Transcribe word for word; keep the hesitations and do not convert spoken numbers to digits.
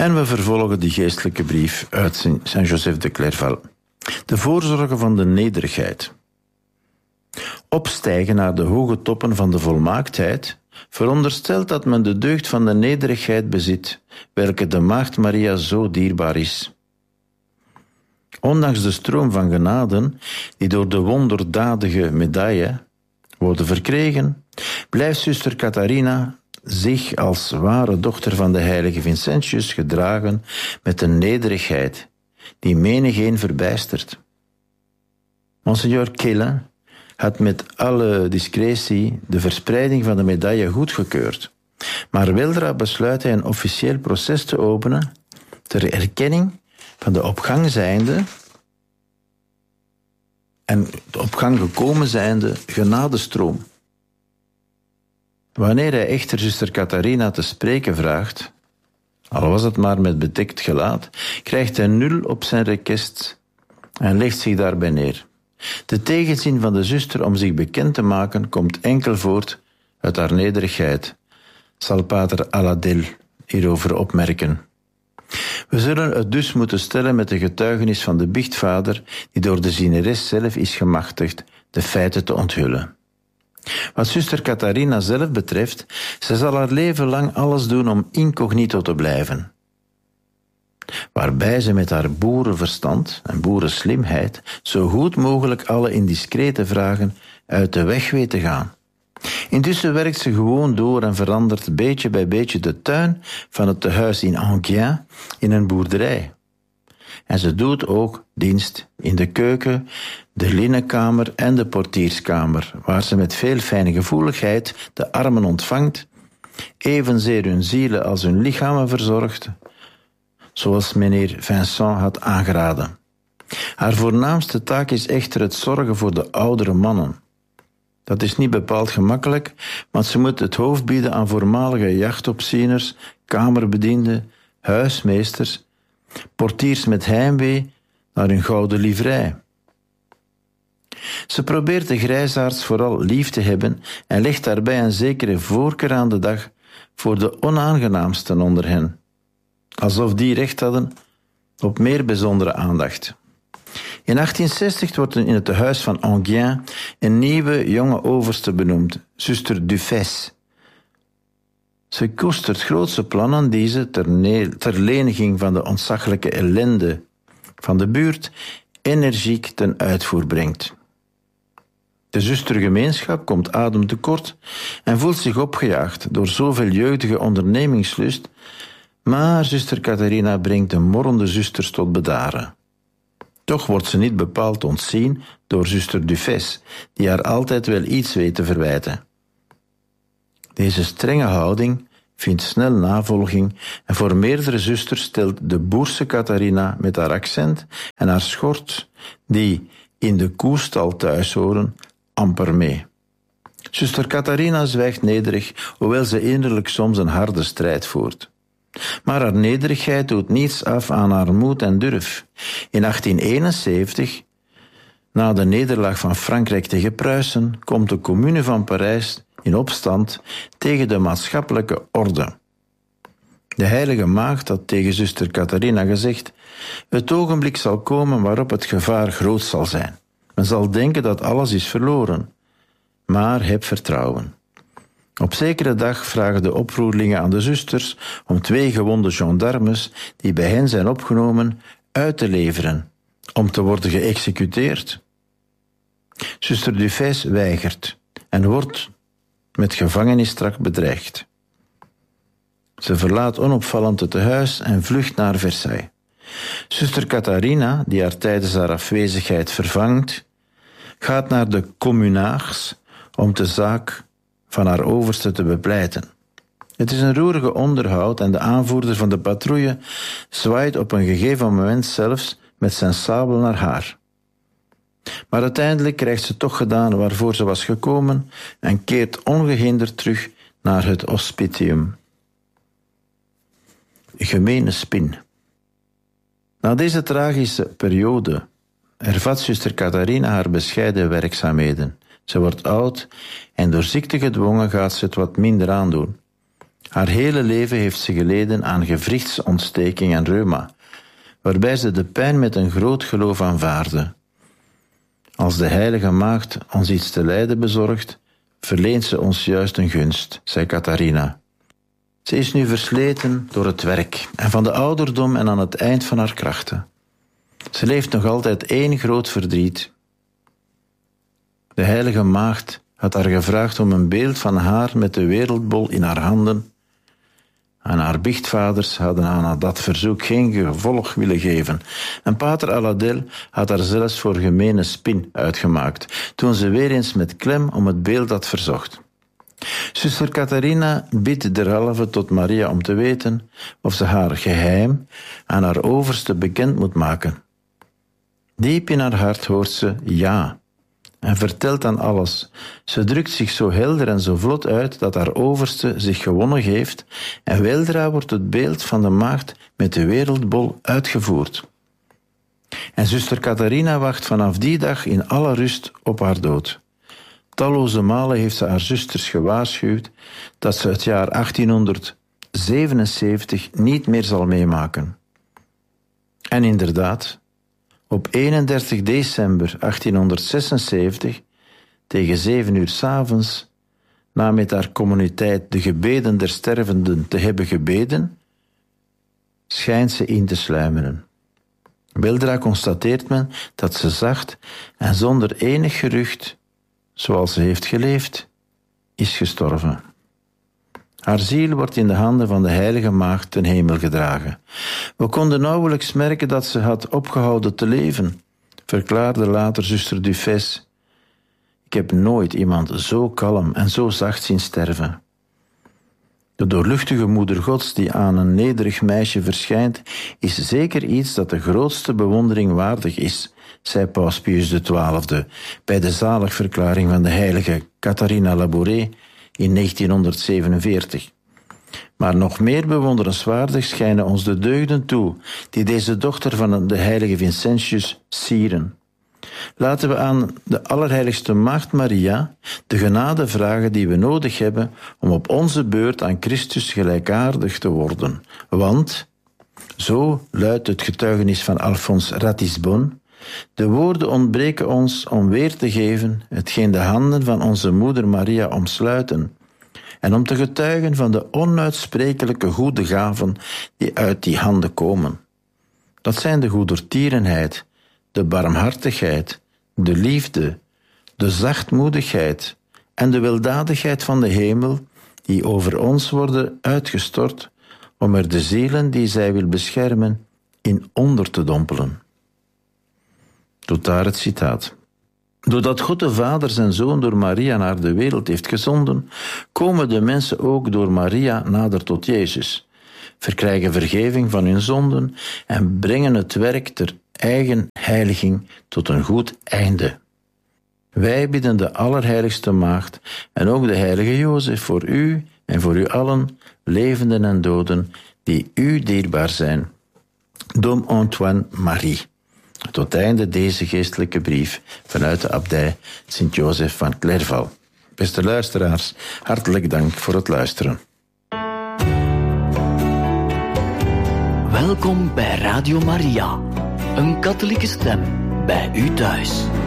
En we vervolgen die geestelijke brief uit Saint-Joseph de Clairval. De voorzorgen van de nederigheid. Opstijgen naar de hoge toppen van de volmaaktheid veronderstelt dat men de deugd van de nederigheid bezit, welke de Maagd Maria zo dierbaar is. Ondanks de stroom van genaden die door de wonderdadige medaille worden verkregen, blijft zuster Catharina zich als ware dochter van de heilige Vincentius gedragen met een nederigheid die menigeen verbijstert. Monseigneur Quélin had met alle discretie de verspreiding van de medaille goedgekeurd, maar weldra besluit hij een officieel proces te openen ter erkenning van de op gang zijnde en de op gang gekomen zijnde genadestroom. Wanneer hij echter zuster Catharina te spreken vraagt, al was het maar met bedekt gelaat, krijgt hij nul op zijn request en legt zich daarbij neer. De tegenzin van de zuster om zich bekend te maken komt enkel voort uit haar nederigheid, zal pater Aladel hierover opmerken. We zullen het dus moeten stellen met de getuigenis van de biechtvader, die door de zieneres zelf is gemachtigd de feiten te onthullen. Wat zuster Catharina zelf betreft, zij zal haar leven lang alles doen om incognito te blijven. Waarbij ze met haar boerenverstand en boerenslimheid zo goed mogelijk alle indiscrete vragen uit de weg weet te gaan. Intussen werkt ze gewoon door en verandert beetje bij beetje de tuin van het tehuis in Enghien in een boerderij. En ze doet ook dienst in de keuken, de linnenkamer en de portierskamer, waar ze met veel fijne gevoeligheid de armen ontvangt, evenzeer hun zielen als hun lichamen verzorgt, zoals meneer Vincent had aangeraden. Haar voornaamste taak is echter het zorgen voor de oudere mannen. Dat is niet bepaald gemakkelijk, want ze moet het hoofd bieden aan voormalige jachtopzieners, kamerbedienden, huismeesters, portiers met heimwee naar hun gouden livrei. Ze probeert de grijsaards vooral lief te hebben en legt daarbij een zekere voorkeur aan de dag voor de onaangenaamsten onder hen, alsof die recht hadden op meer bijzondere aandacht. In achttien zestig wordt in het tehuis van Enghien een nieuwe jonge overste benoemd, zuster Dufès. Ze koestert grootse plannen die ze ter, ne- ter leniging van de ontzaglijke ellende van de buurt energiek ten uitvoer brengt. De zustergemeenschap komt adem tekort en voelt zich opgejaagd door zoveel jeugdige ondernemingslust, maar zuster Catharina brengt de morrende zusters tot bedaren. Toch wordt ze niet bepaald ontzien door zuster Dufès, die haar altijd wel iets weet te verwijten. Deze strenge houding vindt snel navolging en voor meerdere zusters stelt de boerse Catharina met haar accent en haar schort, die in de koestal thuis horen, amper mee. Zuster Catharina zwijgt nederig, hoewel ze innerlijk soms een harde strijd voert. Maar haar nederigheid doet niets af aan haar moed en durf. In achttien eenenzeventig, na de nederlaag van Frankrijk tegen Pruisen, komt de Commune van Parijs in opstand tegen de maatschappelijke orde. De heilige maagd had tegen zuster Catharina gezegd: het ogenblik zal komen waarop het gevaar groot zal zijn. Men zal denken dat alles is verloren. Maar heb vertrouwen. Op zekere dag vragen de oproerlingen aan de zusters om twee gewonde gendarmes die bij hen zijn opgenomen uit te leveren, om te worden geëxecuteerd. Zuster Dufès weigert en wordt met gevangenisstraf bedreigd. Ze verlaat onopvallend het tehuis en vlucht naar Versailles. Zuster Catharina, die haar tijdens haar afwezigheid vervangt, gaat naar de communaars om de zaak van haar overste te bepleiten. Het is een roerige onderhoud en de aanvoerder van de patrouille zwaait op een gegeven moment zelfs met zijn sabel naar haar. Maar uiteindelijk krijgt ze toch gedaan waarvoor ze was gekomen en keert ongehinderd terug naar het hospitium. Gemene spin. Na deze tragische periode hervat zuster Catharina haar bescheiden werkzaamheden. Ze wordt oud en door ziekte gedwongen gaat ze het wat minder aandoen. Haar hele leven heeft ze geleden aan gewrichtsontsteking en reuma, waarbij ze de pijn met een groot geloof aanvaarde. Als de heilige maagd ons iets te lijden bezorgt, verleent ze ons juist een gunst, zei Catharina. Ze is nu versleten door het werk en van de ouderdom en aan het eind van haar krachten. Ze leeft nog altijd één groot verdriet. De heilige maagd had haar gevraagd om een beeld van haar met de wereldbol in haar handen. En haar biechtvaders hadden aan dat verzoek geen gevolg willen geven. En pater Aladel had haar zelfs voor gemene spin uitgemaakt, toen ze weer eens met klem om het beeld had verzocht. Zuster Catharina bidt derhalve tot Maria om te weten of ze haar geheim aan haar overste bekend moet maken. Diep in haar hart hoort ze ja en vertelt dan alles. Ze drukt zich zo helder en zo vlot uit dat haar overste zich gewonnen geeft en weldra wordt het beeld van de maagd met de wereldbol uitgevoerd. En zuster Catharina wacht vanaf die dag in alle rust op haar dood. Talloze malen heeft ze haar zusters gewaarschuwd dat ze het jaar achttienhonderdzevenenzeventig niet meer zal meemaken. En inderdaad, op eenendertig december achttienhonderdzesenzeventig, tegen zeven uur 's avonds, na met haar communiteit de gebeden der stervenden te hebben gebeden, schijnt ze in te sluimeren. Weldra constateert men dat ze zacht en zonder enig gerucht, zoals ze heeft geleefd, is gestorven. Haar ziel wordt in de handen van de heilige maagd ten hemel gedragen. We konden nauwelijks merken dat ze had opgehouden te leven, verklaarde later zuster Dufès. Ik heb nooit iemand zo kalm en zo zacht zien sterven. De doorluchtige moeder Gods die aan een nederig meisje verschijnt, is zeker iets dat de grootste bewondering waardig is, zei paus Pius de twaalfde bij de zaligverklaring van de heilige Catharina Labouré in negentienhonderdzevenenveertig. Maar nog meer bewonderenswaardig schijnen ons de deugden toe die deze dochter van de heilige Vincentius sieren. Laten we aan de Allerheiligste Maagd Maria de genade vragen die we nodig hebben om op onze beurt aan Christus gelijkaardig te worden. Want, zo luidt het getuigenis van Alphonse Ratisbonne, de woorden ontbreken ons om weer te geven hetgeen de handen van onze moeder Maria omsluiten en om te getuigen van de onuitsprekelijke goede gaven die uit die handen komen. Dat zijn de goedertierenheid, de barmhartigheid, de liefde, de zachtmoedigheid en de weldadigheid van de hemel die over ons worden uitgestort om er de zielen die zij wil beschermen in onder te dompelen. Tot daar het citaat. Doordat God de Vader zijn Zoon door Maria naar de wereld heeft gezonden, komen de mensen ook door Maria nader tot Jezus, verkrijgen vergeving van hun zonden en brengen het werk ter eigen heiliging tot een goed einde. Wij bidden de Allerheiligste Maagd en ook de heilige Jozef voor u en voor u allen, levenden en doden, die u dierbaar zijn. Dom Antoine Marie. Tot einde deze geestelijke brief vanuit de abdij Sint-Jozef van Clairval. Beste luisteraars, hartelijk dank voor het luisteren. Welkom bij Radio Maria, een katholieke stem bij u thuis.